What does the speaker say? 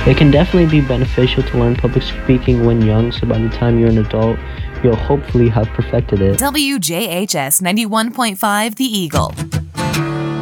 It can definitely be beneficial to learn public speaking when young, so by the time you're an adult, you'll hopefully have perfected it. WJHS 91.5 The Eagle.